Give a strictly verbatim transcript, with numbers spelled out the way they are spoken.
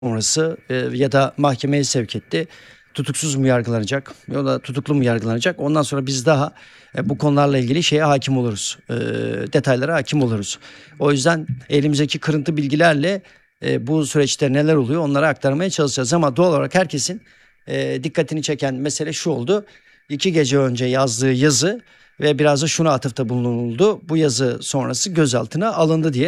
sonrası e, ya da mahkemeye sevk etti. Tutuksuz mu yargılanacak ya da tutuklu mu yargılanacak? Ondan sonra biz daha e, bu konularla ilgili şeye hakim oluruz. E, detaylara hakim oluruz. O yüzden elimizdeki kırıntı bilgilerle e, bu süreçte neler oluyor onları aktarmaya çalışacağız. Ama doğal olarak herkesin e, dikkatini çeken mesele şu oldu. İki gece önce yazdığı yazı ve biraz da şuna atıfta bulunuldu. Bu yazı sonrası gözaltına alındı diye.